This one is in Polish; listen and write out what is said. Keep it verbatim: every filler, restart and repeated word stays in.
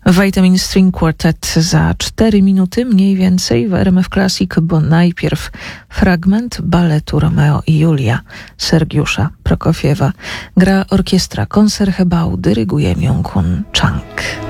Vitamin String Quartet za cztery minuty mniej więcej w R M F Classic, bo najpierw fragment baletu Romeo i Julia Sergiusza Prokofiewa. Gra orkiestra Concertgebouw, dyryguje Myung-Hun Chang.